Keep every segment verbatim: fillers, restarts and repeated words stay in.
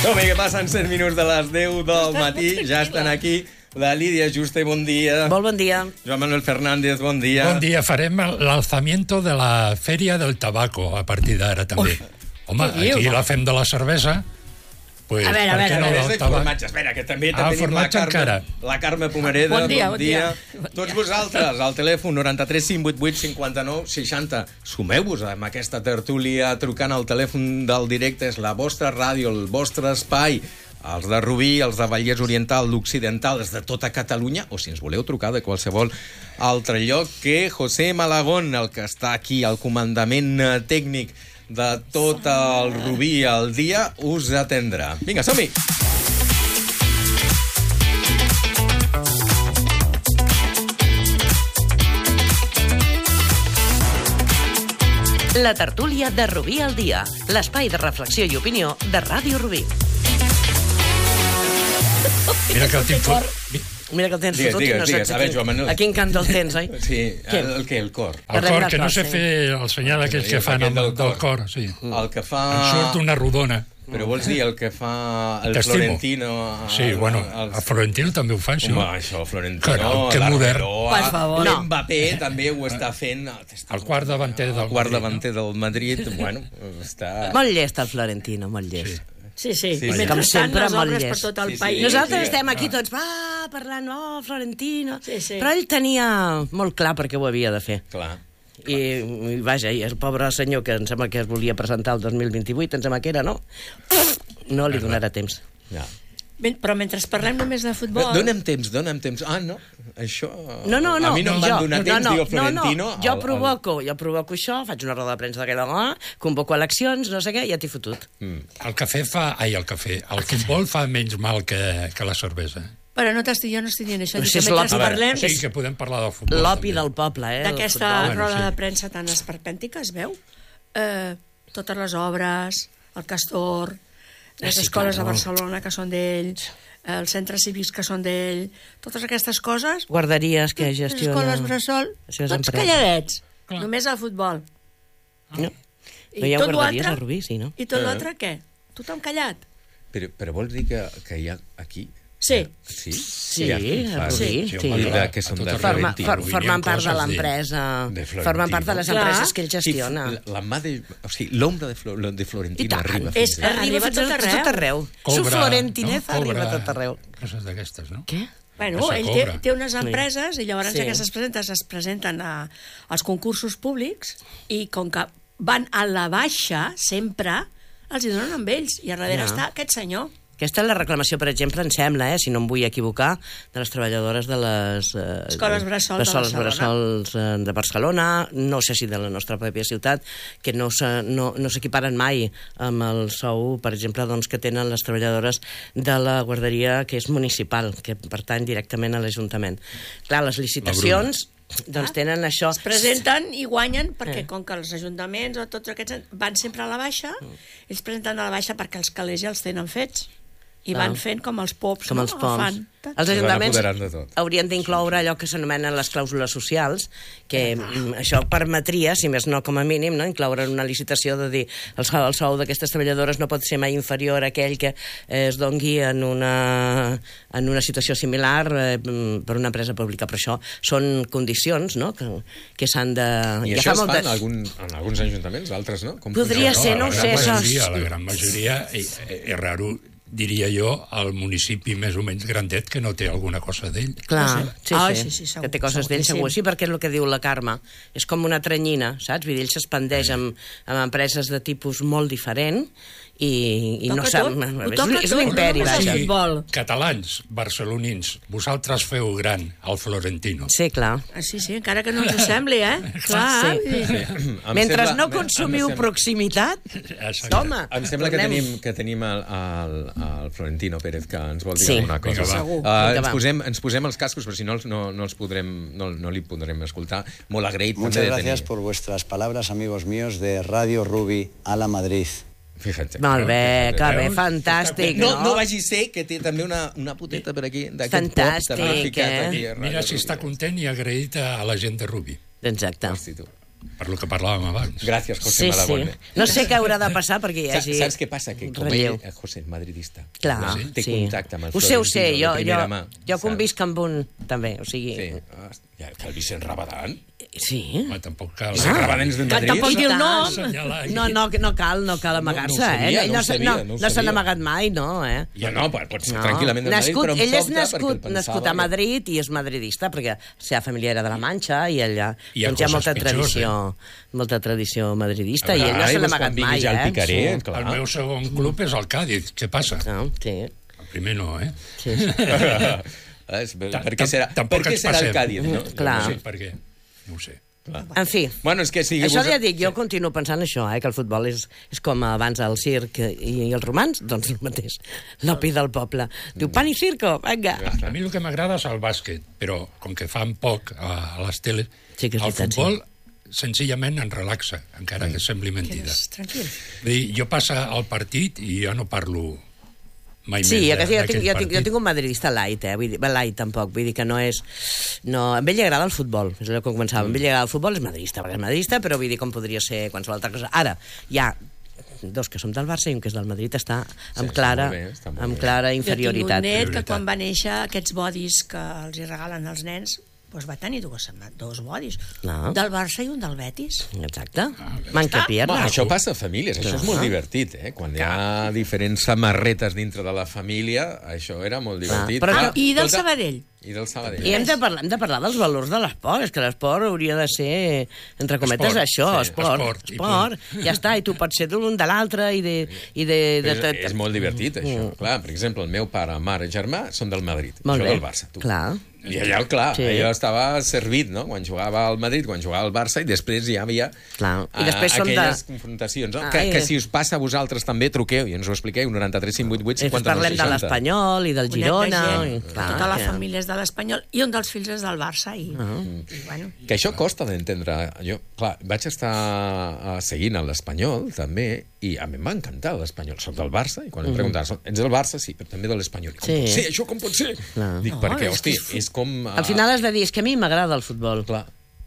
Som-hi, que passen set minuts de les deu del matí. Ja estan aquí la Lídia Juste, bon dia. Molt bon dia. Joan Manuel Fernández, bon dia. Bon dia. Farem l'alzamiento de la Feria del Tabaco a partir d'ara, també. Home, aquí la fem de la cervesa. Pues, a veure, a veure, no a veure. Formatge, espera, que també ah, tenim la Carme, encara. la Carme Pomereda. Bon dia, bon dia. bon dia. Tots vosaltres, al telèfon noranta-tres cinc vuit vuit cinquanta-nou seixanta. Sumeu-vos amb aquesta tertúlia trucant al telèfon del directe. És la vostra ràdio, el vostre espai. Els de Rubí, els de Vallès Oriental, l'Occidental, els de tota Catalunya, o si ens voleu trucar de qualsevol altre lloc, que José Malagón, el que està aquí al comandament tècnic de tot el Rubí al dia, us atendrà. Vinga, som-hi! La tertúlia de Rubí al dia, l'espai de reflexió i opinió de Ràdio Rubí. Mira que el tinc fort. Mira que el tens Digues, fotut i digues, no digues. saps A veure, Joan Manuel. a quin cant el tens, oi? Sí, Què? el, el què? El cor. El cor, que no Cor, sé sí. fer el senyal aquells que fan amb el del cor. Sí. El que fa... Em surt una rodona. Però vols dir el que fa el T'estimo. Florentino... Sí, bueno, a Florentino també ho fa, això. Home, això, Florentino, Caram, que modern. Per favor. No. L'Mbappé també ho està fent. El quart davanter del El quart Madrid, davanter del Madrid, bueno, està... Molt llest, el Florentino, molt llest. Sí. Sí, sí, Sí, sí. mentre Com estan sempre, les molt obres per llest. tot el Sí, sí. país. Nosaltres sí. estem aquí tots, va, parlant, oh, Florentino... Sí, sí. Però ell tenia molt clar per què ho havia de fer. Clar. I, i vaja, i el pobre senyor que em sembla que es volia presentar el dos mil vint-i-vuit, em sembla que era, no? No li donarà temps. Ja. Ben, però mentre parlem només de futbol... Dóna'm temps, dóna'm temps. Ah, no, això... No, no, no. A mi no em van jo, donar no, temps, no, diu el Florentino. No, no. Jo provoco, jo provoco això, faig una roda de premsa d'aquella hora, convoco eleccions, no sé què, ja t'he fotut. Mm. El cafè fa... Ai, el cafè. El futbol fa menys mal que, que la cervesa. Però no t'estic, jo no estic dient això. Però Dic si que és mentre l'opi. parlem Sí, que podem parlar del futbol. L'opi també. del poble, eh? el d'aquesta futbol. Bueno, roda sí. de premsa tan esperpèntica, es veu? Eh, totes les obres, el Castor, les sí, escoles clar, de no. Barcelona que són d'ells, els centres cívics que són d'ell, totes aquestes coses... Guarderies que Les gestiona... escoles bressol, Això és tots empresa. calladets, Clar. només al futbol. No. I No hi ha tot guarderies l'altre- a Rubí, sí, no? I tot Eh. l'altre què? Tothom callat? Però, però vols dir que, que hi ha aquí... Sí. Sí? Sí, Hi ha a infants? Rubí, Sí, sí. home, I de clar, què són a de tot Forma, Florentino? for, Rubí, formen part de coses de- l'empresa, de Florentino. formen part de les Clar. empreses que ell gestiona. Sí, la mà de... O sigui, l'ombra de, Flo- de Florentino I tant. arriba És- fins allà. Arriba fins a tot tot arreu. Su Cobra, florentineza no? arriba Cobra a tot arreu. Coses d'aquestes, no? Què? Bueno, Que se ell té, cobra. té unes empreses i llavors Sí. aquestes presentes es presenten a, als concursos públics i com que van a la baixa sempre, els hi donen amb ells i a darrere Ja. està aquest senyor. Aquesta és la reclamació, per exemple, em sembla, eh, si no em vull equivocar, de les treballadores de les... Eh, Escoles bressol de bressols, Barcelona. bressols, eh, de Barcelona, no sé si de la nostra pròpia ciutat, que no se- no, no s'equiparen mai amb el sou, per exemple, doncs, que tenen les treballadores de la guarderia que és municipal, que pertany directament a l'Ajuntament. Clar, les licitacions... Doncs tenen això. Es presenten i guanyen perquè Eh. com que els ajuntaments o tots aquests van sempre a la baixa, ells presenten a la baixa perquè els calés ja els tenen fets i Clar. van fent com els pops, Com no? els poms. Fan. Els ajuntaments apoderant de tot. haurien d'incloure allò que s'anomenen les clàusules socials, que mm, això permetria, si més no com a mínim, no, incloure en una licitació de dir el sou, el sou d'aquestes treballadores no pot ser mai inferior a aquell que eh, es dongui en una, en una situació similar eh, per una empresa pública. Però això són condicions, no?, que, que s'han de... I ja això fa es molt fa de- en, algun, en alguns ajuntaments, altres no? Com Podria funciona? ser, no ho la sé, gran això majoria, és- la gran majoria, és, és raro, diria jo, el municipi més o menys grandet que no té alguna cosa d'ell. Clar, sí, Ah, sí, sí, sí, segur, que té coses d'ell, seguríssim. segur. Sí, perquè és el que diu la Carme. És com una tranyina, saps? Vull dir, ell s'expandeix amb, amb empreses de tipus molt diferent i, i no Toca sap... tot, ho És, toca un, és tot, un imperi, no només el vaja. futbol. Catalans, barcelonins, vosaltres feu gran el Florentino. Sí, clar. Ah, sí, sí, encara que no ens ho sembli, eh? Clar, Sí. vull dir, Em Mentre sembla- no em- consumiu em sembla- proximitat, Exacte. home, Em sembla que tornem. tenim, que tenim el, el, el Florentino Pérez, que ens vol dir Sí. alguna cosa. Vinga, va. Segur. Uh, Vinga, ens, va. posem, ens posem els cascos, però si no, no, no, els podrem, no, no li podrem escoltar. Molt agraït. Muchas també de gracias tenir- por vuestras palabras, amigos míos, de Radio Rubí a la Madrid. Fíjate. Molt bé, que bé, Veus? fantàstic, No, no? no vagi a ser que té també una, una puteta per aquí, d'aquest pop Fantàstic, també ficat eh? aquí. a Ràdio Mira si Rubí. està content i agraït a la gent de Rubí. Exacte. Hosti, tu. per lo que parlàvem abans. Gràcies, José Sí, Malabone. sí. No sé què haurà de passar perquè hi hagi... Saps què passa? Que com relleu. ell, José, és madridista. Clar, sí. Té sí. contacte amb el Ho sé, ho sé, Florentino, jo, de primera jo, mà. jo convisc amb un, també, o sigui... Sí. Ja, que el Vicent Rabadan. Sí. Home, tampoc cal... Vicent Rabadan és de Que Madrid. tampoc diu el nom. Assenyalar. No, no, no cal, no cal amagar-se, No, no ho sabia, eh? no ho sabia, no, no ho no se sabia. n'ha amagat mai, no, eh? Ja no, pot pot ser No. tranquil·lament de Madrid, Nascut, però em ell és sobta nascut, perquè el nascut pensava a Madrid i és madridista, perquè la seva família era de la Manxa i ella Hi ha doncs hi ha coses molta pitjors, tradició, molta tradició madridista, Ah, i ell no i se n'ha doncs amagat quan vingui mai, ja el eh? picaré, Sí. clar. El meu segon club és el Cádiz. Què passa? No, sí. El primer no, eh? Sí, sí. És, per què serà, per Tampoc què ens serà el passem. Cádiz, no? Clar. No sé per què. No ho sé. En fi, Bueno, és que sigui... això vos... ja dic, jo continuo pensant això, eh, que el futbol és, és com abans el circ i, i els romans, doncs el mateix, l'opi del poble. Diu, pan i circo, vinga. A mi el que m'agrada és el bàsquet, però com que fan poc a, a les teles, Sí que és el veritat, futbol senzillament em relaxa, encara que sembli Que mentida. és tranquil. Vull dir, jo passa al partit i jo no parlo mai Sí, més jo, jo, tinc, d'aquell jo, tinc, jo partit. tinc un madridista light, eh? Vull dir, bé, light tampoc, vull dir que no és... No, a ell li agrada el futbol, és allò que començava. A ell li agrada el futbol, és madridista, perquè és madridista, però vull dir com podria ser qualsevol altra cosa. Ara, hi ha dos que som del Barça i un que és del Madrid, està amb està clara, molt bé, està molt amb bé. clara Jo tinc un inferioritat. net que Prioritat. quan va néixer aquests bodis que els hi regalen els nens, doncs va tenir dues, dos bodis. No. Del Barça i un del Betis. Exacte. Manca Home, pierna. això passa a famílies, això és molt divertit, eh? Quan hi ha diferents samarretes dintre de la família, això era molt divertit. Però Clar, no- I del tota- Sabadell. I del Sabadell. I hem de, parlar, hem de parlar dels valors de l'esport, és que l'esport hauria de ser, entre cometes, Esport, això, sí, esport, esport, i esport, ja està, i tu pots ser d'un de l'altre i de... I de, de, És, de, és molt divertit, això. Clar, per exemple, el meu pare, mare i germà són del Madrid, Molt jo bé, del Barça. Tu. clar. I allà, clar, Sí. allò estava servit, no? Quan jugava al Madrid, quan jugava al Barça, i després ja hi havia Clar. I ah, després són de- aquelles confrontacions. No? Ah, que, que i- si us passa a vosaltres també, truqueu i ens ho expliqueu, noranta-tres cinc vuit vuit Després cinquanta-nou parlem de seixanta. l'Espanyol i del Un net de Girona. gent. I, clar, Tota la que- família és de l'Espanyol i un dels fills és del Barça. I, i bueno, Que això costa d'entendre. Jo, clar, vaig estar uh, seguint a l'Espanyol, també, i a mi em va encantar l'Espanyol. Soc del Barça, i quan em preguntaven, ets del Barça? Sí, però també de l'Espanyol. Com Sí. pot ser? Això com pot ser? Clar. Dic, No, perquè, és hosti, que és com... Uh, Al final has de dir, és que a mi m'agrada el futbol. Clar.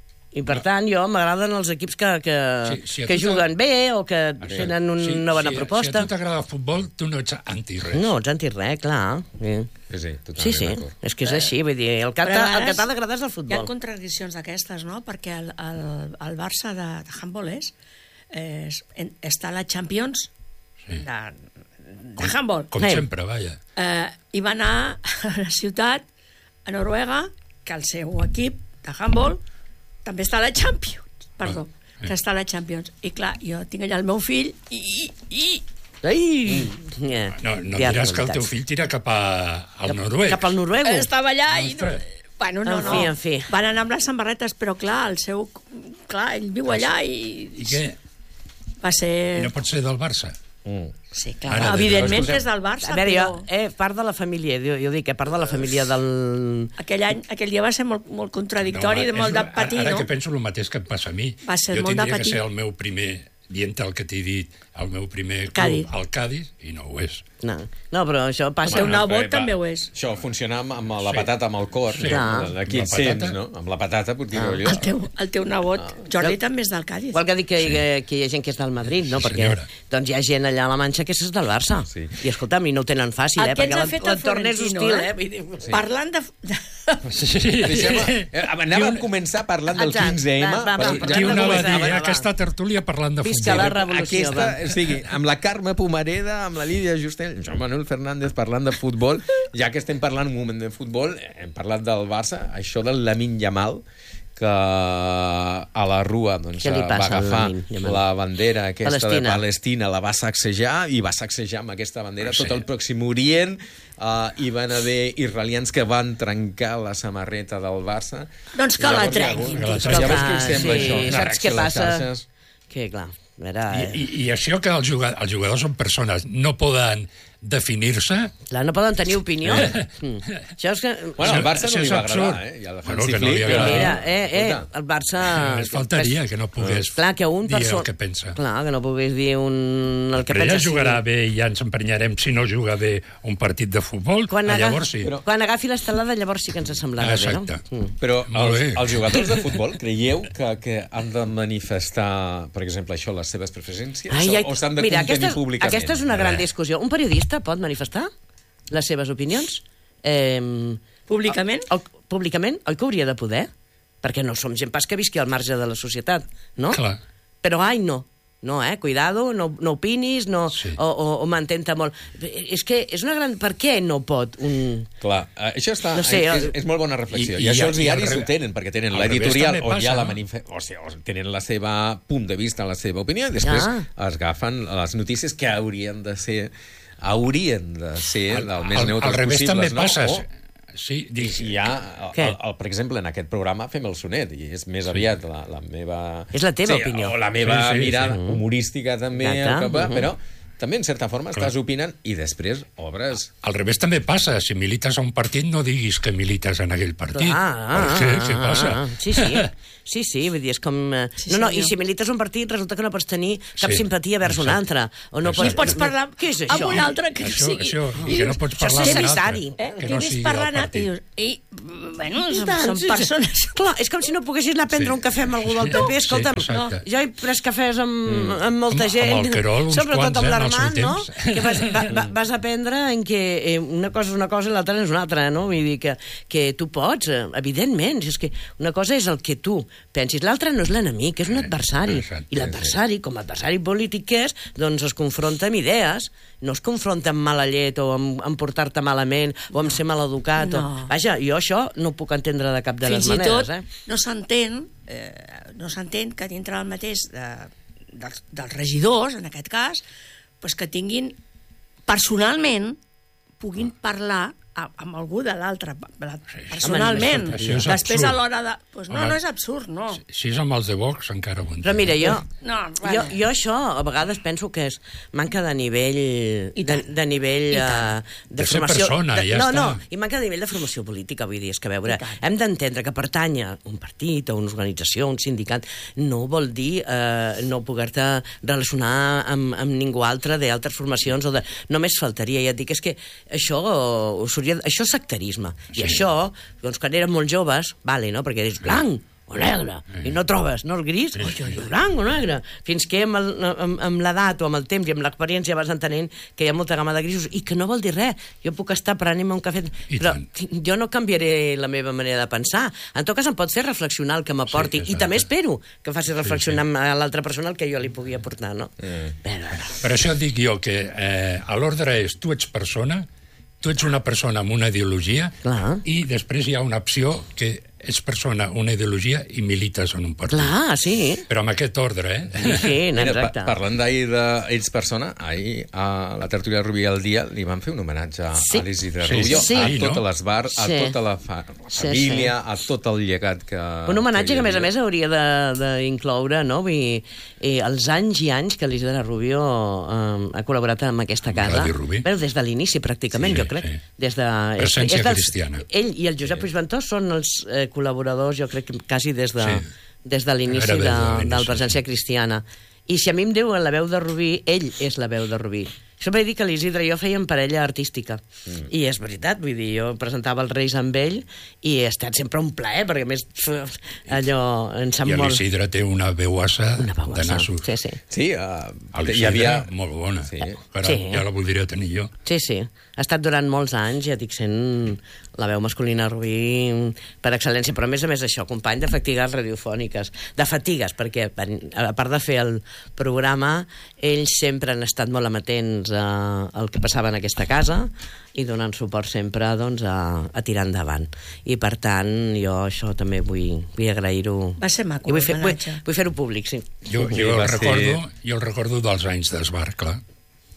I per tant, jo m'agraden els equips que, que, Sí, sí, a que tu t'ag- juguen bé o que tenen una bona si, proposta. Si a tu t'agrada el futbol, tu no ets anti-res. No, ets anti-res, clar. Sí, Sí, sí, totalment sí, sí. d'acord. És que és així, vull dir, el que Però a t'ha el que vegades t'ha d'agradar és el hi ha futbol. contradiccions d'aquestes, no? Perquè el, el, el Barça de, de handball és, és, en, està a la Champions Sí. de, de handball. Com Sí. sempre, vaja. Eh, I va anar a la ciutat, a Noruega, que el seu equip de handball també està a la Champions. Perdó, Ah, que està a la Champions. I clar, jo tinc allà el meu fill i... i, i Ai! Yeah. No, no Hi ha diràs que el teu rivalitats. fill tira cap a, al noruec. Cap al noruego. estava allà i... No, Ostres. bueno, no, En no. fi, en fi. Van anar amb les samarretes, però clar, el seu... Clar, ell viu allà i... I què? Va I ser... no pot ser del Barça? Mm. Sí, clar, Ara, evidentment escolteu, és del Barça, A veure, jo, però... eh, part de la família, jo, jo dic que part de la família del... Aquell any, aquell dia va ser molt, molt contradictori, de és molt de una- patir, ara, no? Ara que penso el mateix que em passa a mi. Va ser jo molt de tindria que patir. ser el meu primer, dient el que t'he dit, el meu primer club, Cádiz. el Cádiz, i no ho és. No, no però això passa... El teu Bueno, nebot eh, va, també ho és. Això funciona amb, amb la Sí. patata, amb el cor. Sí. No? Clar. Aquí Amb et la sents, patata. no? Amb la patata, perquè Ah. allò... El teu, el teu nebot, Jordi, Jo- també és del Cádiz. Igual que dic que, sí. que, que hi ha gent que és del Madrid, no? Sí, Perquè senyora. doncs hi ha gent allà a la Manxa que és del Barça. Sí. I escolta'm, i no ho tenen fàcil, eh? Aquest Perquè ha fet el l'entorn és Florentino, hostil, eh? eh? Vull dir... Sí. Parlant de... de... Sí. Deixem, eh, anàvem a començar parlant del Exacte. quinze eme. Va, va, va, però va, Qui va, ho anava a va, dir, va, eh? va. Aquesta tertúlia parlant de Visca futbol. la revolució, Aquesta, va. o sigui, amb la Carme Pomareda, amb la Lídia Justell, Joan Manuel Fernández parlant de futbol, ja que estem parlant un moment de futbol, hem parlat del Barça, això del Lamine Yamal, que a la Rua doncs, Què li va passa al agafar Lamine Yamal? la bandera aquesta Palestina. de Palestina, la va sacsejar i va sacsejar amb aquesta bandera Sí. tot el Pròxim Orient. Uh, hi van haver israelians que van trencar la samarreta del Barça. Doncs que la Llavors, trenquin. que la Llavors, què us Ah, sembla sí, això? Una saps reacció què a les passa? xarxes. Que, clar, Era, I, i, I això que els jugadors, els jugadors són persones, no poden definir-se... Clar, no poden tenir opinió. Eh. Mm. Això és que... Bueno, al Barça Això no li és va absurd. agradar, eh? I al Bueno, Hansi que no li Flick, agrada. Mira, eh, eh, el Barça... Es faltaria que no pogués Clar, que un dir perso... el que pensa. Clar, que no pogués dir un... el que Però pensa. ella jugarà bé i ja ens emprenyarem si no juga bé un partit de futbol, Quan, ah, aga... llavors sí. Però... Quan agafi l'estelada, llavors sí que ens semblarà bé, no? Exacte. Mm. Però Molt els, bé. els jugadors de futbol creieu que, que han de manifestar, per exemple, això, les seves preferències? Ai, ai, o s'han de mira, contenir aquesta, públicament? aquesta és una gran Eh. discussió. Un periodista pot manifestar les seves opinions? Eh, Públicament? El, el, públicament? Oi que hauria de poder? Perquè no som gent pas que visqui al marge de la societat, no? Clar. Però, ai, no. No, eh? Cuidado, no, no opinis, no, Sí. o, o, o mantenta molt. És que és una gran... Per què no pot un... Clar, eh, això està, No sé, és, el- és molt bona reflexió. I- I, i- I això i els al diaris revés- ho tenen, perquè tenen al revés l'editorial també on passa, hi ha la no? manife... o sigui, o tenen la seva punt de vista, la seva opinió, i després Ah. es agafen les notícies que haurien de ser haurien de ser del més al, neutres al revés possibles, també no? passa. O, Sí, I dic, si hi ha, el, Què? el, el, per exemple, en aquest programa fem el sonet, i és més aviat la, la meva... És la teva sí, opinió. O la meva Sí, sí, mirada sí. humorística, també, Exacte. el que va, Mhm. però també, en certa forma, estàs opinant i després obres... al revés també passa. Si milites a un partit, no diguis que milites en aquell partit. Ah, ah, Perquè, ah, què ah, passa? ah, sí, sí. Sí, sí, vull dir, és com... eh, Sí, no, no, senyor. i si milites un partit resulta que no pots tenir cap Sí, simpatia vers un exacte. altre. O no Exacte. Ni pots parlar Què és amb això? un altre que Això, sigui... això, i I que no dius, pots això parlar és amb un emissari, altre. Eh, Que que no ves sigui parlant el i partit. dius... I, bueno, I són, tant, són sí, sí. persones... Clar, és com si no poguessis anar a prendre Sí. un cafè amb algú del P P. Escolta'm, Sí, exacte. jo he pres cafès amb, amb molta Amb- gent, amb el Querol, uns sobretot quants, amb eh, en el seu l'Armand, no? temps. Que vas, va, va, vas aprendre en què eh, una cosa és una cosa i l'altra és una altra, no? Vull dir que, que tu pots, eh, evidentment, és que una cosa és el que tu pensis, l'altra no és l'enemic, és un adversari. Exacte, I l'adversari, com a adversari polític que és, doncs es confronta amb idees, no es confronta amb mala llet o amb, amb portar-te malament o amb ser maleducat. No. O... Vaja, jo això no ho puc entendre de cap de Fins les i maneres. tot Eh? no s'entén eh, no s'entén que dintre del mateix de, dels, dels regidors, en aquest cas, pues que tinguin personalment puguin parlar a, amb algú de l'altre personalment. Home, això és Després absurd. a l'hora de... Pues no, Home, no és absurd, no. Si és amb els de Vox, encara ho entenc. Però mira, jo, No, jo, bueno. jo això a vegades penso que és manca de nivell I de, tant. de nivell I eh, tant. de, De ser formació persona, de, ja no, està. no, i manca de nivell de formació política, vull dir, és que a veure, I tant. hem d'entendre que pertany a un partit, a una organització, a un sindicat, no vol dir eh, no poder-te relacionar amb, amb ningú altre d'altres formacions o de... Només faltaria, ja et dic, és que això, s'hauria- això és sectarisme. I Sí. això, doncs quan érem molt joves, vale, no?, perquè és blanc o negre, i no trobes, no, el gris, oi, oi, oi, blanc o negre, fins que amb, el, amb, amb l'edat o amb el temps i amb l'experiència vas entenent que hi ha molta gamma de grisos i que no vol dir res, jo puc estar prenent-me un cafè, I però tant. jo no canviaré la meva manera de pensar, en tot cas em pot fer reflexionar el que m'aporti, Sí, i també exacte. espero que faci reflexionar sí. a l'altra persona el que jo li pugui aportar, no? Mm. Però, Per això dic jo que eh, a l'ordre és tu ets persona, tu ets una persona amb una ideologia Clar. i després hi ha una opció que ets persona, una ideologia i milites en un partit. clar, sí, Però amb aquest ordre, eh? sí, sí, no, Mira, exacte. pa parlant d'ahir d'ells persona, ahir a la tertúlia Rubí al dia li van fer un homenatge Sí. a l'Isidre Sí, Rubio, sí. a Sí, totes no? les bars, a Sí. tota la, fa la Sí, família, a tot el llegat que... Un homenatge que, a hi més a havia. més, hauria d'incloure, no? Vull dir, eh, els anys i anys que l'Isidre Rubio eh, ha col·laborat amb aquesta Amb casa. Ràdio Rubí. Bé, des de l'inici, pràcticament, Sí, jo crec. sí. Des de, Presència és dels- cristiana. Ell i el Josep Puig Ventós són els eh, col·laboradors, jo crec que quasi des de, Sí. des de l'inici Era de, des de de, l'inici, la presència sí. cristiana. I si a mi em diuen la veu de Rubí, ell és la veu de Rubí. Sempre he dit que l'Isidre i jo fèiem parella artística. Mm. I és veritat, vull dir, jo presentava els Reis amb ell i ha estat sempre un plaer, perquè a més allò em sap I molt... l'Isidre té una veuassa Una de pauassa. nassos. Sí, sí. Sí, uh, L'Isidre, hi havia... molt bona. Sí. Però Sí. ja la voldria tenir jo. Sí, sí. Ha estat durant molts anys, ja dic, sent la veu masculina Rubí per excel·lència, però a més a més això, company de fatigues radiofòniques, de fatigues, perquè a part de fer el programa, ells sempre han estat molt amatents a, al que passava en aquesta casa i donant suport sempre doncs, a, a tirar endavant. I per tant, jo això també vull, vull agrair-ho. Va ser maco, I vull fer- vull, l'homenatge. vull fer-ho públic, sí. Jo, Sí, jo, va el ser- recordo, jo el recordo dels anys d'esbar, clar.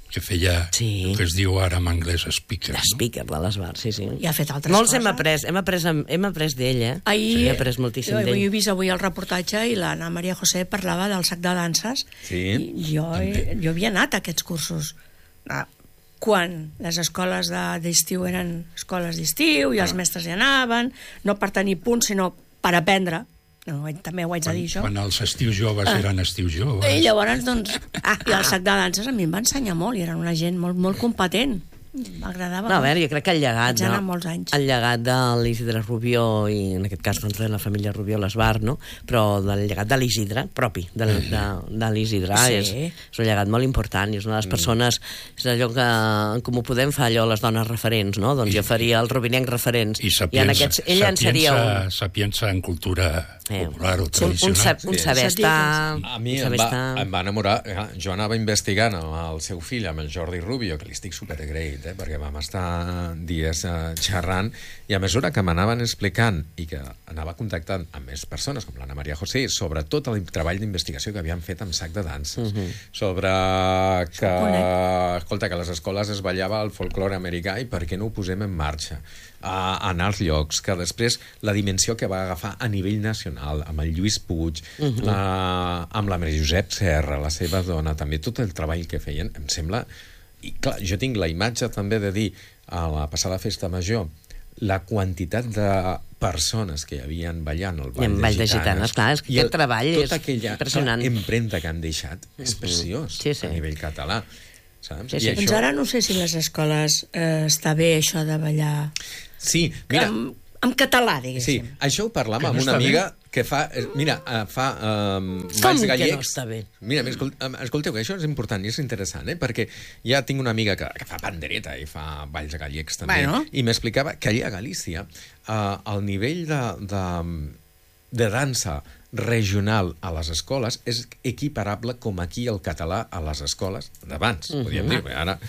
que feia Sí. el que es diu ara en anglès speaker. No? Speaker de l'Esbar, sí, sí. I ha fet altres Molts coses. hem après, hem après, hem après d'ell, eh? Ahir, Sí, he après moltíssim jo d'ell. he vist avui el reportatge i l'Anna Maria José parlava del sac de danses. Sí. I jo, he, jo havia anat a aquests cursos. Ah, quan les escoles de- d'estiu eren escoles d'estiu i els mestres hi anaven, no per tenir punts, sinó per aprendre. No, també ho haig de dir, això. Quan els estius joves eren estius joves. I llavors, doncs, i el sac de danses a mi em va ensenyar molt, i era una gent molt, molt competent. M'agradava No, a molt. veure, jo crec que el llegat, Vaig anar no? molts anys. El llegat de l'Isidre Rubió, i en aquest cas doncs, de la família Rubió, l'Esbar, no? Però del llegat de l'Isidre, propi, de, de, de l'Isidre, Sí. és, és un llegat molt important, i és una de les persones, és allò que en Comú Podem fa allò les dones referents, no? Doncs I- jo faria els rubinencs referents. I I en sapiença, aquests, ella en seria un... sapiença en cultura Eh, popular o un, un, tradicional. sa- un saber estar... A mi un em saber va, estar... em va enamorar. eh, Jo anava investigant amb el seu fill, amb el Jordi Rubio, que li estic superagraït, eh, perquè vam estar dies eh, xerrant, i a mesura que m'anaven explicant i que anava contactant amb més persones, com l'Anna Maria José, sobre tot el treball d'investigació que havien fet amb sac de danses, Mhm. sobre que, escolta, que a les escoles es ballava el folklore americà i per què no ho posem en marxa? A, a anar als llocs, que després la dimensió que va agafar a nivell nacional, amb el Lluís Puig, uh -huh. uh, amb la Maria Josep Serra, la seva dona, també tot el treball que feien, em sembla... I clar, jo tinc la imatge també de dir, a la passada festa major, la quantitat de persones que hi havien ballant al I Ball, en de, Ball de Gitanes, Gitanes, clar, és que i aquest treball és tota aquella impressionant. empremta que han deixat és preciós Sí, sí. a nivell català. Saps? Sí, sí. I Doncs ara no sé si les escoles eh, està bé això de ballar Sí, mira, en, en català, sí, diguéssim. això ho parlàvem Que no amb una està amiga que fa, eh, mira, eh, fa um, Com balls que gallecs. no està bé? Mira, escol- em- escolteu, que això és important i és interessant, eh? Perquè ja tinc una amiga que, que fa pandereta i fa balls gallecs també, Bueno. i m'explicava que allà a Galícia eh, el nivell de, de, de dansa regional a les escoles és equiparable com aquí el català a les escoles d'abans, Mhm. podríem dir, ara...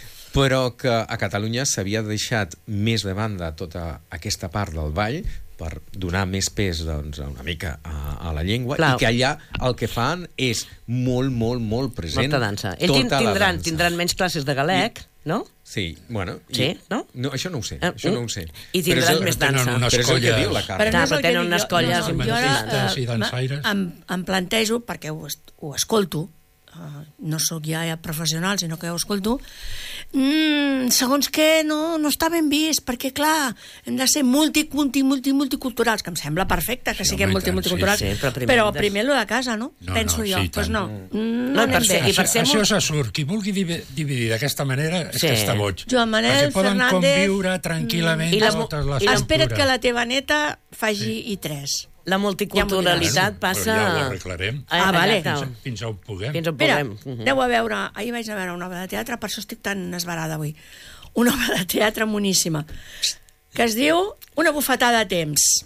però que a Catalunya s'havia deixat més de banda tota aquesta part del ball per donar més pes, doncs, una mica a, a la llengua, Clar. i que allà el que fan és molt, molt, molt present Molta dansa. Ells tota tin- la tindran, dansa. tindran menys classes de galec, no? Sí, bueno... I, Sí, no? no? Això no ho sé, Eh, això no ho sé. I tindran Però és- més tenen dansa. unes Però és el que colles. diu la Però Carme. Clar, és el però que tenen dic unes jo. colles no, no, jo artistes eh, i dansaires. Em, em plantejo, perquè ho, est- ho escolto, eh, no sóc ja, ja professional, sinó que ho escolto, mm, segons què no, no està ben vist, perquè clar, hem de ser multi, multi, multi, multiculturals, que em sembla perfecte que Sí, siguem home, i multi, tant, multiculturals, sí, sí, però però primer primer, hem de- primer lo de casa, no? No, Penso no, jo. sí, pues tant. no, mm, No, no per anem ser- bé. i per Això, ser això molt- és absurd. Qui vulgui divi- dividir d'aquesta manera és Sí. que està boig. Joan Manel Perquè poden Fernández, conviure tranquil·lament I la- totes les i la- Espera't cultures. que la teva neta faci i tres. La multiculturalitat Bueno, passa... però ja ho arreglarem. Ah, vale. Fins, Exacte. fins on puguem. Fins on Mira, puguem. Mhm. aneu a veure, ahir vaig a veure una obra de teatre, per això estic tan esbarada avui, una obra de teatre moníssima, que es diu Una bufetada de temps.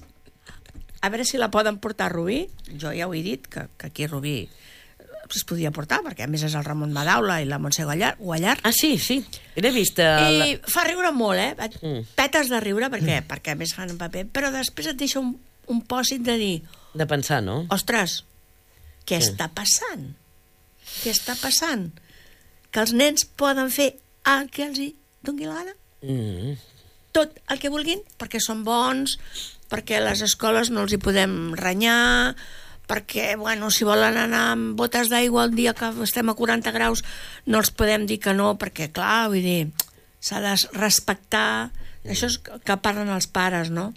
A veure si la poden portar a Rubí. Jo ja ho he dit, que, que aquí a Rubí es podia portar, perquè a més és el Ramon Madaula i la Montse Guallar. Guallar. Ah, sí, sí. L'he vist. eh, la- I fa riure molt, eh? Et Mm. petes de riure, perquè, perquè a més fan un paper, però després et deixa un, un pòsit de dir, De pensar, no? ostres, què Sí. està passant? Què està passant? Que els nens poden fer el que els hi doni la gana? Mm. Tot el que vulguin, perquè són bons, perquè a les escoles no els hi podem renyar, perquè, bueno, si volen anar amb botes d'aigua el dia que estem a quaranta graus, no els podem dir que no, perquè, clar, vull dir, s'ha de respectar... Això és que parlen els pares, no?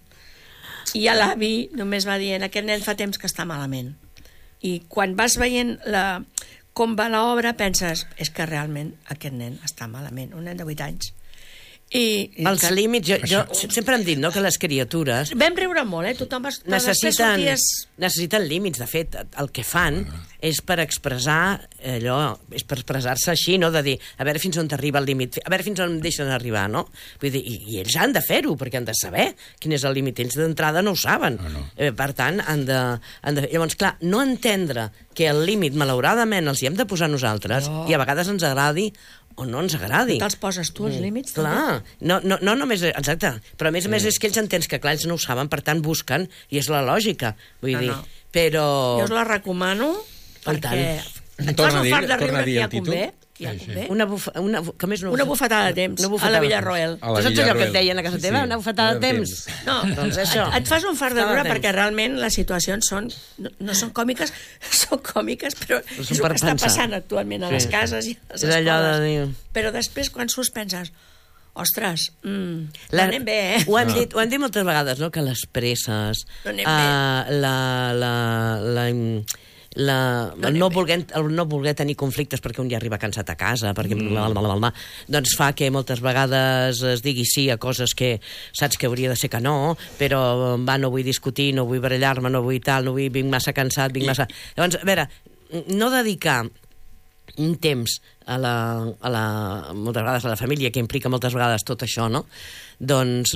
I a l'avi només va dient, aquest nen fa temps que està malament. I quan vas veient la, com va l'obra, penses, és que realment aquest nen està malament, un nen de vuit anys. I, i Els que- límits, jo, jo sempre hem dit, no?, que les criatures Vam riure molt, eh? Tothom es... però després necessiten, sorties- necessiten límits. De fet, el que fan és per expressar allò, és per expressar-se així, no?, de dir, a veure fins on t'arriba el límit, a veure fins on em deixen arribar, no? Vull dir, i, i ells han de fer-ho, perquè han de saber quin és el límit. Ells d'entrada no ho saben. No, no. Eh, per tant, han de, han de... Llavors, clar, no entendre que el límit, malauradament, els hi hem de posar nosaltres, No. i a vegades ens agradi o no ens agradi. Te'ls poses tu, els límits? també? Clar, no, no, no només... Exacte, però a més a més és que ells entens que clar, ells no ho saben, per tant busquen, i és la lògica, vull No, dir, no. però... Jo us la recomano, Per perquè... Et Torna fas a un dir- fart de torna a riure dir que ja el títol. convé. que ja Sí, sí. convé. Una, bufa, una, bu- com és una, Una bufetada de temps, a la Villarroel. A la Tu saps allò que Villarroel. et deien a casa teva? Sí, Una bufetada de de temps? temps. No, Doncs això. et, et fas un fart de Estava riure temps. perquè realment les situacions són, no, no són còmiques, són còmiques, però és són el per que està pensar. passant actualment a Sí. les cases i a les És allò de escoles. dir- Però després, quan surts, penses, ostres, mm, La- no anem bé, eh? Ho hem, dit, ho hem dit moltes vegades, no?, que les presses, No anem uh, la, la, la, la, No el, anem no bé. voler, el no voler tenir conflictes perquè un ja arriba cansat a casa, perquè mm. bla, bla, bla, bla, doncs fa que moltes vegades es digui sí a coses que saps que hauria de ser que no, però va, no vull discutir, no vull barallar-me, no vull tal, no vull, vinc massa cansat, vinc massa... Llavors, a veure, no dedicar un temps a la, a la, moltes vegades a la família, que implica moltes vegades tot això, no? Doncs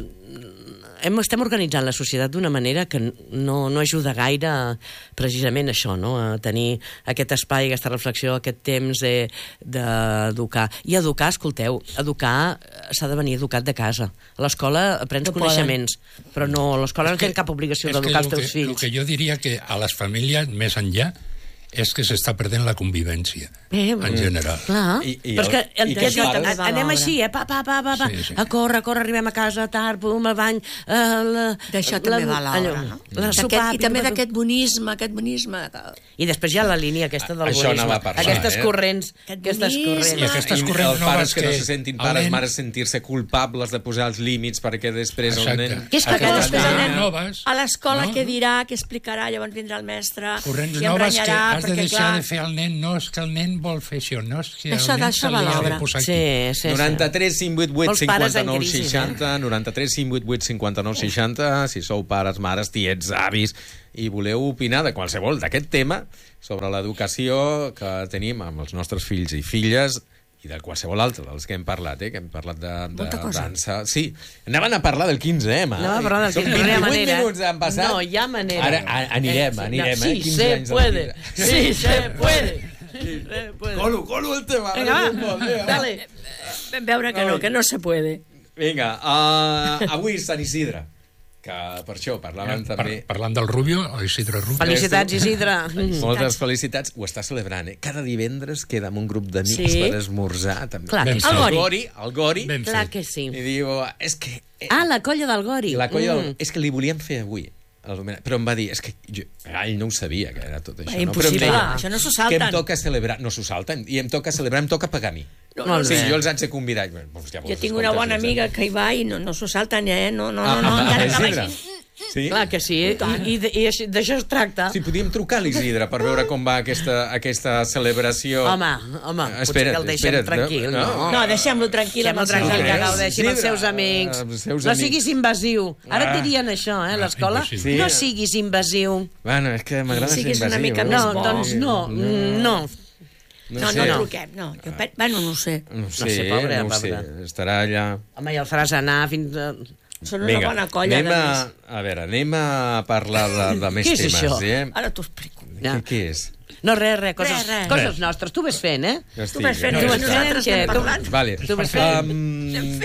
hem, estem organitzant la societat d'una manera que no, no ajuda gaire precisament això, no? A tenir aquest espai, aquesta reflexió, aquest temps de- d'educar. I educar, escolteu, educar s'ha de venir educat de casa. A l'escola aprens No poden. coneixements, però no, l'escola no té cap obligació és que d'educar els lo teus que, fills. El que jo diria que a les famílies, més enllà, és que s'està perdent la convivència, Eh, en general. Clar, I- i però és el- que el, i que que has dit, els pares- a- anem així, eh, pa, pa, pa, pa, pa, Sí, sí. a córrer, a córrer, arribem a casa tard, pum, al bany, eh, la, D'això també va l'hora, allò, no? La D'aquest- sopar, I també pitu, d'aquest bonisme, aquest bonisme... I després hi ha la línia aquesta del Això bonisme. anava a parlar, Aquestes eh? corrents, Aquest aquestes bonisme. corrents. I aquestes I corrents els pares noves que no que se sentin el pares, nen- mares sentir-se culpables de posar els límits perquè després el Exacte. nen... Que és que acaba aquestes després el dient- nen noves, a l'escola no? què dirà, què explicarà, llavors vindrà el mestre Corrents i noves que emprenyarà, has de perquè, deixar clar, de fer al nen, no és que el nen vol fer això, no és que D'això- el nen d'això se li va ha de l'obra. posar aquí. Sí, sí, sí. noranta-tres cinc vuit vuit Molts pares en cinquanta-nou crisi, seixanta, noranta-tres cinc vuit vuit cinquanta-nou seixanta, si sou pares, mares, tiets, avis, i voleu opinar de qualsevol d'aquest tema sobre l'educació que tenim amb els nostres fills i filles, i de qualsevol altre, dels que hem parlat, eh? que hem parlat de, de Molta cosa. dansa. Sí, anaven a parlar del quinze ema. No, però del Són quinze, no hi ha vint-i-vuit manera. minuts han passat. No hi ha manera. Ara a, anirem, Eh, anirem, no, eh? sí quinze se anys de puede, vida. sí se puede. Sí se puede. Colo, colo el tema. Vinga, ara va, no pot, vinga, va. dale. vam veure que no, que no se puede. Vinga, uh, avui és Sant Isidre, que per això parlàvem Par també... parlant del Rubio, el Isidre Rubio. Felicitats, Isidre. Moltes felicitats. Ho està celebrant, eh? Cada divendres queda amb un grup d'amics Sí. per esmorzar. També. Clar que Ben sí. fet. El El Gori. Gori, el Gori, Ben Clar fet. que sí. i diu, és que... Eh, Ah, la colla del Gori. la colla del... Mm. És que li volíem fer avui. el homenatge. Però em va dir, és que jo, ah, ell no ho sabia, que era tot això. Va, no? Però em impossible, deia, això no s'ho que em salten. toca celebrar... No s'ho salten, i em toca celebrar, em toca pagar a mi. No, Molt Sí, bé. jo els haig de convidar. Bueno, hòstia, Jo vos tinc una escoltes, bona ells, amiga eh? que hi va i no, no s'ho salten, eh? No, no, no, Ah, no, ah, encara ah, que Isidre. vagi. Sí? Clar que sí, i, i, i això- d'això es tracta. Sí, podíem trucar a l'Isidre per veure com va aquesta, aquesta celebració. Home, home, potser Espera't, que el deixem espera't, tranquil, no? no? No, deixem-lo tranquil. amb Deixem-lo els seus tranquil, que creus? amics. gaudeixi amb els Isidre, seus amics. amb els seus No amics. siguis invasiu. Ara Ah. et dirien això, eh, a l'escola. invasiu. Sí. No siguis invasiu. Bueno, és que m'agrada ser Siguis una invasiu. mica eh? més No, bo. doncs no, no. No, No, no, sé. truquem, no. Jo, pe- bueno, no ho sé. No ho sé, sé, pobra, no ho sé. pobra. Estarà allà... Home, i el faràs anar fins a... Són una Vinga, bona colla, anem de a, més. a veure, anem a parlar de, de més Què és temes. això? Eh? Ara t'ho explico. Ja. Què, què és? No, res, res, coses, Res, res. coses nostres. Tu ves fent, eh? Jo Tu vas fent, eh? Tu i vas nosaltres fent, anem que tu- parlant. Vale. Tu vas fent. Um,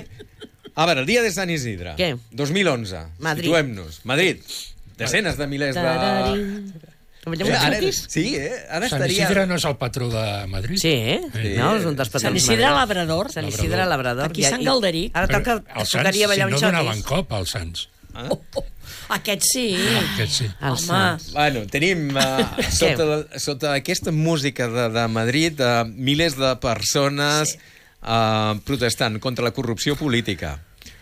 a veure, el dia de Sant Isidre. Què? dos mil onze. Madrid. Situem-nos. Madrid. Desenes de milers de... Tararín. Veiem Eh, uns ara, xotis? sí, eh? Ara Sant estaria... Isidre no és el patró de Madrid? Sí, eh? Sí. No, és un dels patrons. Sant Isidre Labrador. Sant Isidre Labrador. Aquí I- Sant i- Galderic. Ara Però toca, els Sants, tocaria ballar si un no donaven xotis. cop als Sants. Oh, oh, aquest sí. Aquest sí. Els Home. Sants. Bueno, tenim uh, sota, la- sota aquesta música de, de Madrid uh, milers de persones sí. uh, protestant contra la corrupció política,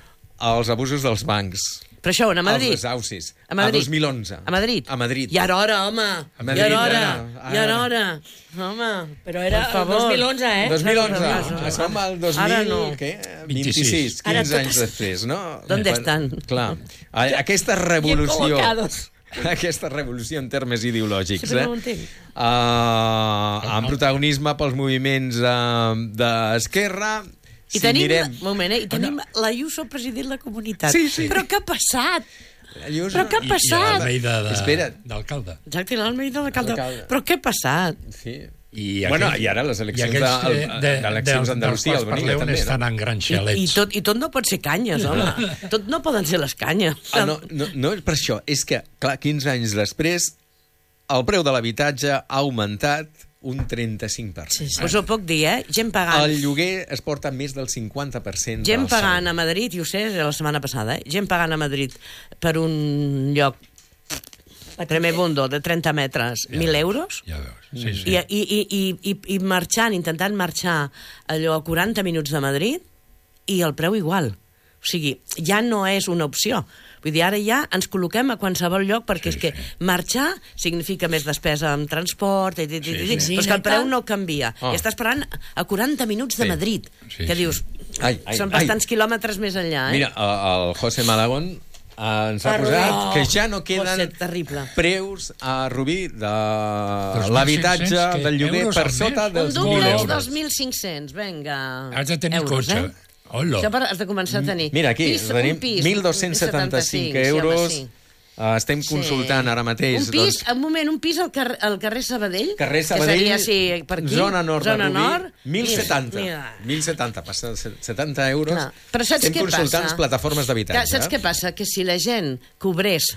els abusos dels bancs, Però això on, a Madrid? els desaucis. A Madrid? A dos mil onze. A Madrid? A Madrid. Ja era hora, home. A Madrid, ja era hora. ara, Ja era ara. hora. Home, Però era per el favor. dos mil onze, eh? dos mil onze. Ara Som al dos mil... Ara no. Què? vint-i-sis. vint-i-sis, Ara quinze anys totes- després, no? ¿Dónde Quan- estan? Clar. A- Aquesta Bien revolució... col·locados. Aquesta revolució en termes ideològics, Sí, però eh? no ho entenc. Uh, amb protagonisme pels moviments uh, d'esquerra. I si tenim, mirem... un moment, eh? I tenim l'Ayuso president de la comunitat. Sí, sí. Però què ha passat? Ayuso- Però què ha I, i passat? l'Almeida de- Espera't. d'alcalde. Exacte, i l'Almeida d'alcalde. Alcalde. Però què ha passat? Sí. I Bueno, aquells- i ara les eleccions i aquells de- que- de- d'eleccions dels- d'Andalusia, dels al quals Bonilla, parleu també, no? estan en grans I, xalets. i, tot, I tot no pot ser canyes, home. Tot no poden ser les canyes. Ah, no, no, no és per això, és que, clar, quinze anys després, el preu de l'habitatge ha augmentat un trenta-cinc per cent. Sí, sí. Us ho puc dir, eh? Gent pagant. El lloguer es porta més del cinquanta per cent. Gent pagant a Madrid, i ho sé, la setmana passada, eh? Gent pagant a Madrid per un lloc primer bundo de trenta metres, ja mil euros, ja veus. Sí, sí. I, i, i, i, i marxant, intentant marxar allò a quaranta minuts de Madrid, i el preu igual. O sigui, ja no és una opció. Vull dir, ara ja ens col·loquem a qualsevol lloc, perquè sí, és que sí. marxar significa més despesa en transport, i, i, sí, i, sí. però és que el preu no canvia. Oh. I estàs parlant a quaranta minuts de sí. Madrid, sí, que dius, ai, ai, són bastants ai. quilòmetres més enllà. Eh? Mira, el José Malagón ens ha posat oh, que ja no queden José, preus a Rubí de l'habitatge del lloguer per sota dels mil euros. dos mil cinc-cents, vinga. Has de tenir euros, cotxe. Eh? Hola. Això per, has de començar a tenir. Mira, aquí pis, tenim mil dos-cents setanta-cinc euros. Sí, uh, estem consultant sí. ara mateix. Un pis, doncs, un moment, un pis al carrer, al carrer Sabadell, carrer Sabadell, que seria sí, per aquí, zona nord zona de Rubí, nord, mil setanta. mil setanta, passa setanta euros. No. Però saps estem què consultant passa? plataformes d'habitatge. Saps què passa? Que si la gent cobrés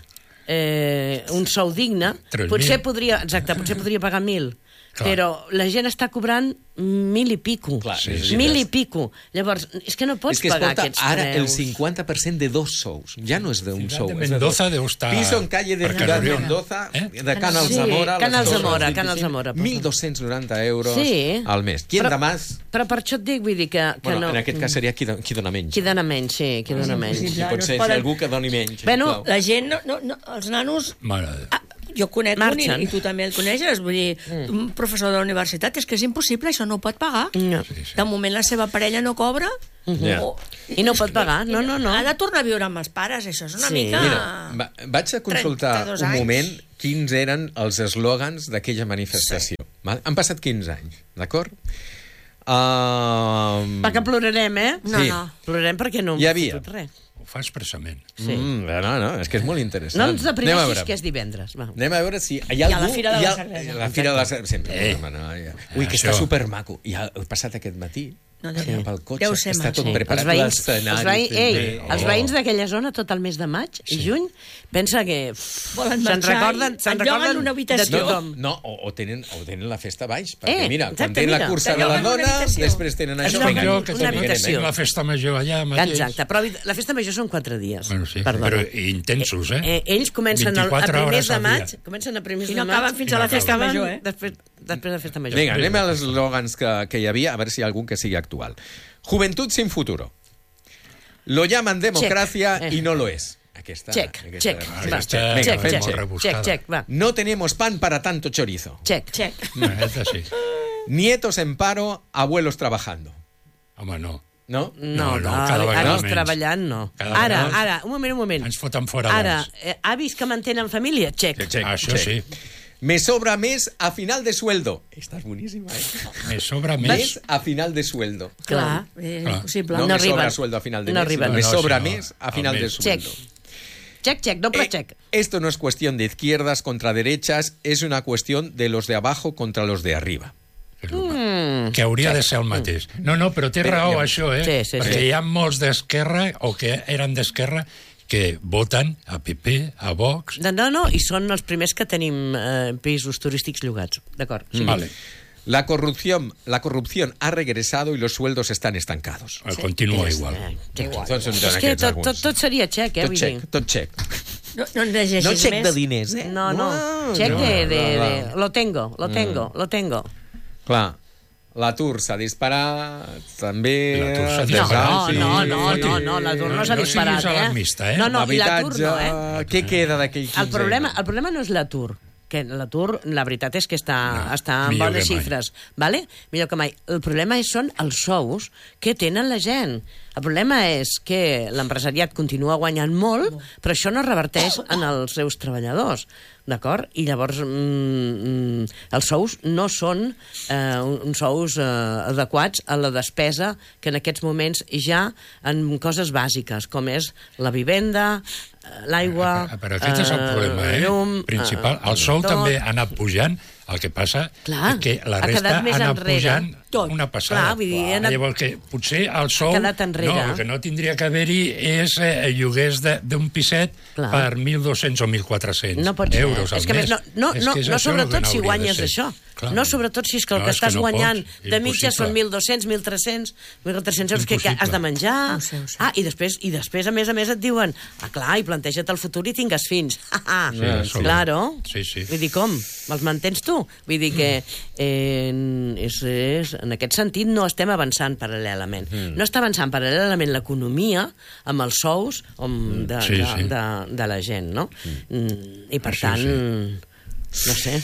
eh, un sou digne, potser podria, exacte, potser podria pagar mil. Clar. Però la gent està cobrant mil i pico. Clar, sí, sí, mil i pico. Llavors, és que no pots és que pagar escolta, aquests ara preus. el cinquanta per cent de dos sous. Ja no és d'un sou. De Mendoza deu estar... Piso en calle de Ciudad Mendoza, eh? de Can Alzamora... Sí, Can Alzamora, Can Alzamora. mil dos-cents noranta euros sí. al mes. Qui en de més? Però per això et dic, vull dir que, que bueno, no... En aquest cas seria qui, do, qui dona menys. Qui dona menys, sí, qui dona menys. I pot ser si algú que doni menys. Bueno, la gent, no, no, no, els nanos... Mare de... Ah, jo conec Marxen. un i, i tu també el coneixes, vull dir, mm. un professor de la universitat, és que és impossible, això no ho pot pagar. No. Sí, sí. De moment la seva parella no cobra. Mm -hmm. o, I no pot pagar, no, no, no. Ha de tornar a viure amb els pares, això és una sí. mica... Mira, va, vaig a consultar un anys. moment quins eren els eslògans d'aquella manifestació. Sí. Val? Han passat quinze anys, d'acord? Uh... Va, que plorarem, eh? No, sí. no. Plorarem perquè no hi havia res. Ho fa expressament. Sí. Mm, no, no, és que és molt interessant. No ens deprimeixis, que és divendres. Va. Anem a veure si hi ha algú... I a la Fira de la Cervesa. La Fira de la Cervesa, sempre. Eh. No, no, ja. Ui, que Això. està supermaco. I ha passat aquest matí, no, sí. pel cotxe, Deu ser està tot sí. preparat l'escenari. Els, veïns, ei, oh. els veïns d'aquella zona tot el mes de maig i Sí. juny, pensa que volen se'n recorden, se'n recorden una habitació. de tothom. No, o, o, tenen, o tenen la festa baix, perquè Eh, mira, exacte, quan tenen la mira. cursa de la Allò en una dona, habitació. després tenen És això. una- Vinga, Jo, que una també habitació. tinc la festa major allà mateix. Exacte, però la festa major són quatre dies. Bueno, sí, Perdona. però intensos, eh? Eh, ells comencen el, a vint-i-quatre primers hores de al maig, dia. comencen a primers I de no maig. acaben fins I a no la festa acaben. major, eh? Després, després de la festa major. Vinga, anem als eslògans que, que hi havia, a veure si hi ha algun que sigui actual. Juventud sin futuro. Lo llaman democracia Check. y no lo es. Aquesta, Check, aquesta, check, aquesta, va. Aquesta- Venga, Check, fem check, check. rebuscada. check, check, va. No tenemos pan para tanto chorizo. Check. Check. No, aquesta sí. Nietos en paro, abuelos trabajando. Home, no. No? No, No, no, no, cada vegada avis menys. treballant, no. Cada Ara, vegada ara, un moment, un moment. Ens foten fora Ara, abans. eh, avis que mantenen família? Check. Check, check, Això check. sí. Me sobra mes a final de sueldo. Esta es buenísima, ¿eh? Me sobra Mes més. a final de sueldo. Clar, és Clar. impossible. No, No me sobra arriben. sueldo a final de No mes, arriben. sino me No, no, sobra sino mes a al final de mes. sueldo. Check, check, doble Eh, check. esto no es cuestión de izquierdas contra derechas, es una cuestión de los de abajo contra los de arriba. Mm. Que hauria de ser el mateix. No, no, però té Però raó, ja- això, eh? Sí, sí, Perquè sí. hi ha molts d'esquerra, o que eren d'esquerra, que voten a P P, a Vox... No, no, no, i són els primers que tenim eh, pisos turístics llogats. D'acord. Sí. Vale. La corrupción, la corrupción ha regresado y los sueldos están estancados. Sí. Continua És- igual. eh, check. Tots són És que aquests tot, alguns. tot, tot seria check, eh? Tot vull check, dir. tot check. No, no en llegeixis No check més. de diners, eh? No, no, Uau, check no, de, de, no, de... no. Lo tengo, lo tengo, lo tengo. Clar, l'atur s'ha disparat, també... L'atur s'ha els disparat, No, desahucis, no, no, sí. no, no, l'atur no s'ha No disparat, siguis alarmista, eh? No, no, i l'atur no, eh? L'habitatge, què queda d'aquell quinze? El problema, el problema no és l'atur, que l'atur, la veritat és que està, No, està en millor bones que mai. xifres, vale? Millor que mai. El problema és, són els sous que tenen la gent. El problema és que l'empresariat continua guanyant molt, però això no reverteix en els seus treballadors, d'acord? I llavors mm, els sous no són eh, uns sous eh, adequats a la despesa que en aquests moments ja en coses bàsiques, com és la vivenda, eh, l'aigua, Ah, Però aquest és el problema, eh? llum, Principal. eh, El sou tot. també ha anat pujant, el que passa Clar, és que la ha resta quedat ha més anat enrere. pujant Tot. una passada. Clar, vull dir, he anat- Llavors, que potser el sou... Ha quedat enrere. No, el que no tindria que haver-hi és eh, lloguers de- d'un piset Clar. per mil dos-cents o mil quatre-cents No pot ser. euros al És que a mes. més, no, no, És no, que és no això sobretot el que si hauria de guanyes ser. això. Clar. No sobretot si és que el No, que és que estàs no guanyant pots. de mitja Impossible. són mil dos-cents, mil tres-cents, mil quatre-cents euros, que, que Impossible. has de menjar. Ho sé, ho sé. Ah, i després, i després, a més a més, et diuen, ah, clar, i planteja't el futur i tingues fins. Ah, Sí, a sobre. claro. Sí, sí. Vull dir, com? Me'ls mantens tu? Vull dir que eh, és, és, en aquest sentit no estem avançant paral·lelament. Mm. No està avançant paral·lelament l'economia amb els sous amb de, Sí, de, sí. de, de la gent, no? Mm. I per Això tant... sí. No sé.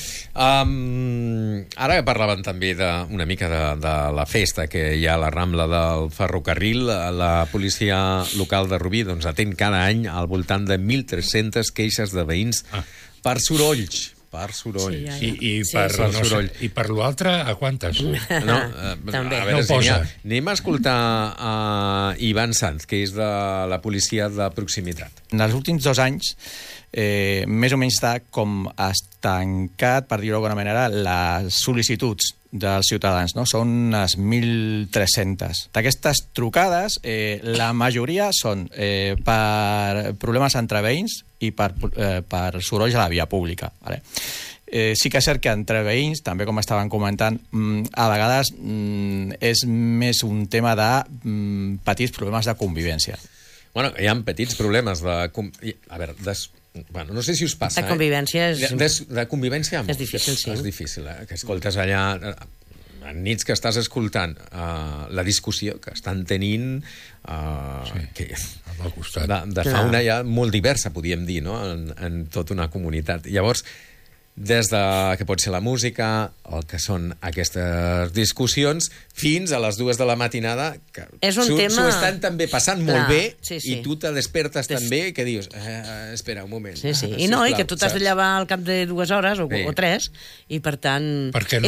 Um, ara que parlaven també de, una mica de, de la festa que hi ha a la Rambla del Ferrocarril, la policia local de Rubí doncs, atén cada any al voltant de mil tres-centes queixes de veïns Ah. per sorolls. Per sorolls. Sí, ja, ja. I, i, Sí, per, sí. no sé, Soroll. I per l'altre, a quantes? No, eh, També. a veure No si n'hi ha. posa. Anem a escoltar a Ivan Sanz, que és de la policia de proximitat. En els últims dos anys, eh, més o menys està com estancat, per dir-ho d'alguna manera, les sol·licituds dels ciutadans, no? Són unes mil tres-centes. D'aquestes trucades, eh, la majoria són eh, per problemes entre veïns i per, eh, per sorolls a la via pública. Vale? Eh, sí que és cert que entre veïns, també com estaven comentant, mm, a vegades mm, és més un tema de mm, petits problemes de convivència. Bueno, hi ha petits problemes de... com- i- A veure, des... bueno, no sé si us passa... De convivència és- Eh? De, de, de convivència... És difícil, sí. És difícil, eh? Que escoltes allà... eh, En nits que estàs escoltant uh, la discussió que estan tenint... Uh, Sí. que, Al costat. de, de Clar. fauna ja molt diversa, podríem dir, no? en, en tota una comunitat. Llavors, des de que pot ser la música, el que són aquestes discussions, fins a les dues de la matinada, que És un s'ho tema- s'ho estan també passant Clar, molt bé, sí, sí. i tu te despertes Des- també, que dius, eh, espera un moment. Sí, sí. Ah, I no, i sisplau, que tu t'has de saps? llevar al cap de dues hores o, Sí. o tres, i per tant... Per què no?